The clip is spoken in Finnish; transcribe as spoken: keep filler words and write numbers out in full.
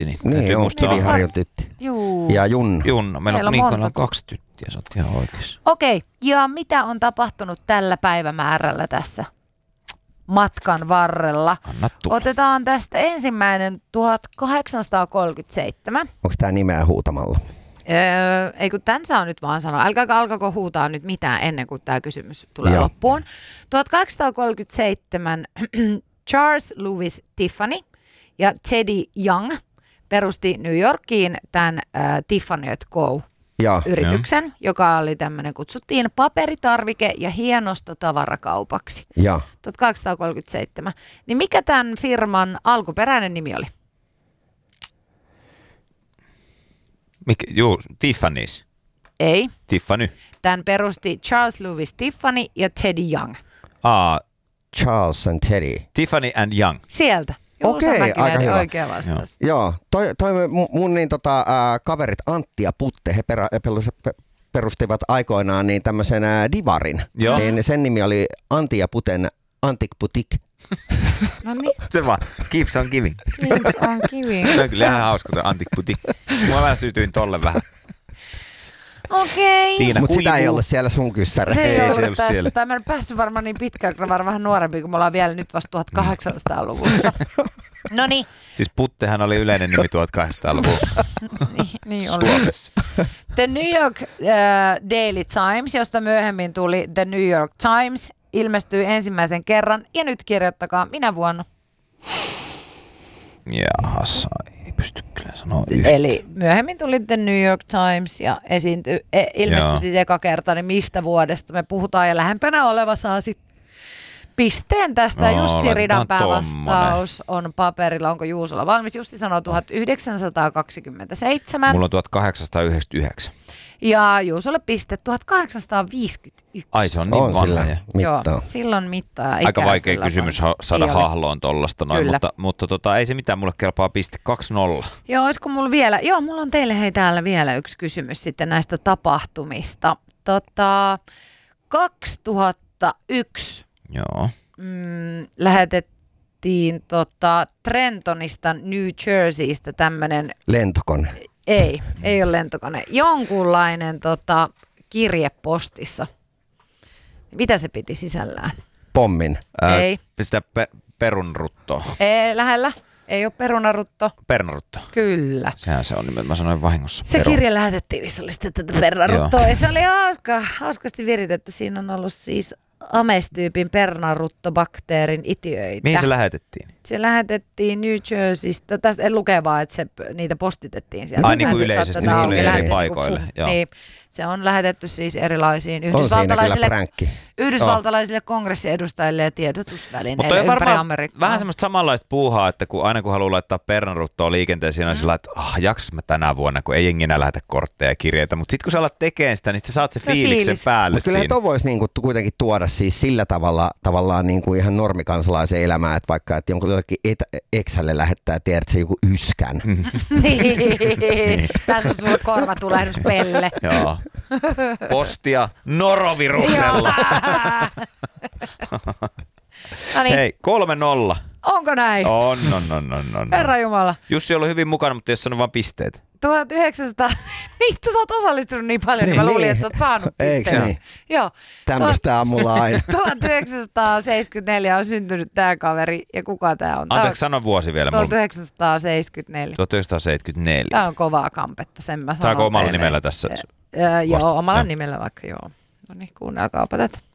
Niin, niin on Kiviharjun tytti. Juu. Ja Junna. Junna, meillä, Meillä on, on Niikolla monta on kaksi tyttiä, sä oot ihan oikeassa. Okei, ja mitä on tapahtunut tällä päivämäärällä tässä matkan varrella? Anna tulla. Otetaan tästä ensimmäinen tuhatkahdeksansataakolmekymmentäseitsemän. Onko tämä nimeä huutamalla? Öö, ei kun tän saa nyt vaan sanoa. Älkääkä alkako huutaa nyt mitään ennen kuin tämä kysymys tulee Joo. loppuun. tuhatkahdeksansataakolmekymmentäseitsemän Charles Louis Tiffany ja Teddy Young perusti New Yorkiin tämän äh, Tiffany and Co. Joo. yrityksen, joka oli tämmöinen, kutsuttiin paperitarvike- ja hienosta tavarakaupaksi. Joo. tuhatkahdeksansataakolmekymmentäseitsemän. Niin mikä tämän firman alkuperäinen nimi oli? Mikä, juu, Tiffany's. Ei. Tiffany. Tämän perusti Charles Louis Tiffany ja Teddy Young. Aa, Charles and Teddy. Tiffany and Young. Sieltä. Juuso Okei, Mäkinen, aika hyvä. oikea vastaus. Joo, toi, toi mun, mun niin tota, ää, kaverit Antti ja Putte, he perä, pe- perustivat aikoinaan niin tämmöisen ää, divarin. Joo. Niin sen nimi oli Antti ja Puten Antik Boutique. No niin, Se vaan, keeps on giving. kiitos on kivi. Se on kyllä ihan hauska tuo Antik Boutique. Mä vähän sytyin tolle vähän. Okei. Tiina Mutta sitä ei kuivuu. ollut siellä sun kyssärissä. Se ei, Ei, ollut se ei ollut tässä. siellä. Tai mä en päässyt varmaan niin pitkään, kun mä olen vähän nuorempi, kun me ollaan vielä nyt vasta tuhatkahdeksansataaluvussa. No niin. Siis Puttehan oli yleinen nimi tuhatkahdeksansataaluvulla niin, niin oli. Suomessa. The New York uh, Daily Times, josta myöhemmin tuli The New York Times, ilmestyi ensimmäisen kerran. Ja nyt kirjoittakaa, minä vuonna. Jahassa, ei pysty kyllä sanoa yhtään. Eli myöhemmin tuli The New York Times ja esiintyi, e, ilmestyi Joo. siis eka kerta, niin mistä vuodesta me puhutaan. Ja lähempänä oleva saa sitten pisteen tästä. No, Jussi laitetaan Ridanpää tommonen. vastaus on paperilla. Onko Juusolla valmis? Jussi sanoo tuhatyhdeksänsataakaksikymmentäseitsemän. Mulla on tuhatkahdeksansataayhdeksänkymmentäyhdeksän. Ja Juusolle piste tuhatkahdeksansataaviisikymmentäyksi. Ai se on niin On sillä vanha. mittaa. Joo, silloin mittaa. Aika ikää vaikea kyllä kysymys vaan. ha- saada Ei ole. hahloon tollasta noin, Kyllä. mutta, mutta tota, ei se mitään, mulle kelpaa piste kaksi nolla. Joo, olisiko mulla vielä? Joo, mulla on teille hei täällä vielä yksi kysymys sitten näistä tapahtumista. Tota, kaksituhattayksi Joo. mm, lähetettiin tota Trentonista New Jerseystä tämmönen, Lentokone. ei, ei ole lentokone, jonkunlainen tota, kirje postissa. Mitä se piti sisällään? Pommin. Ää, Ei. Pistää pe- perunruttoa. Ei, lähellä. Ei ole perunarutto. Pernaruttoa. Kyllä. Sehän se on nimen, mä sanoin vahingossa. Se peru. kirje lähetettiin, missä oli sitten tätä perunaruttoa. Ja se oli hauska, hauskasti viritetty. Siinä on ollut siis Ames-tyypin pernaruttobakteerin itiöitä. Mihin se lähetettiin? Se lähetettiin New Jerseystä. Tässä en lukee vaan, että se, niitä postitettiin sieltä. Ai, niin kuin Sitten yleisesti, saatte niin auki, kuin eri lähetetty, paikoille, kun- joo. Niin, se on lähetetty siis erilaisiin On siinä kyllä yhdysvaltalaisille, pränkki. yhdysvaltalaisille kongressiedustajille ja tiedotusvälineille Mutta on ympäri varmaan Amerikkaa. vähän semmoista samanlaista puuhaa, että kun aina kun haluaa laittaa pernaruttoa liikenteeseen, on sillä, että ah, jaksas mä tänä vuonna, kun ei jengi enää lähetä kortteja ja kirjeitä. Mutta sitten kun sä alat tekemään sitä, niin sä saat se No fiiliksen fiilis. Mutta päälle kyllä siinä. tuo voisi niinku kuitenkin tuoda siis sillä tavalla tavallaan niinku ihan normikansalaisen elämään, että vaikka että jonkun jollekin et- eksälle lähettää, tiedätkö, joku yskän. Niin. Tässä on sulle korvatulehdus Pelle. Joo. Postia noroviruksella. No niin, Hei, kolme nolla. onko näin? On, on, on, on, on. Herra Jumala. Jussi on ollut hyvin mukana, mutta ei ole sanonut vaan pisteet. tuhatyhdeksänsataa, niin sä oot osallistunut niin paljon, niin, Niin, mä luulin, niin. että sä oot saanut Eikö pisteen. niin? Joo. Tämmöistä on mulla aina. tuhatyhdeksänsataaseitsemänkymmentäneljä on syntynyt tää kaveri, ja kuka tää on? Tää Anteeksi, sano vuosi vielä. on Mulla. tuhatyhdeksänsataaseitsemänkymmentäneljä. tuhatyhdeksänsataaseitsemänkymmentäneljä. Tää on kovaa kampetta, sen mä sanon Saako omalla teille. nimellä tässä? Ö, Joo, Vasta- omalla joo. nimellä vaikka joo. No niin, kuunnelkaa tätä.